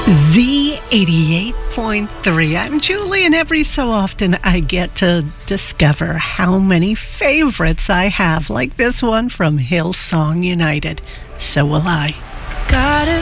Z88.3. I'm Julie, and every so often I get to discover how many favorites I have, like this one from Hillsong United. So will I. Got a